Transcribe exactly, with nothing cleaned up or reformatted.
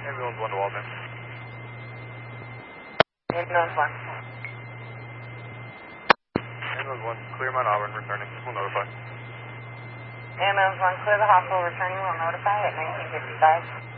Ambulance one to Walden. Ambulance one. Ambulance one, clear Mount Auburn, returning. We'll notify. Ambulance one, clear the hospital, returning. We'll notify at nineteen fifty-five.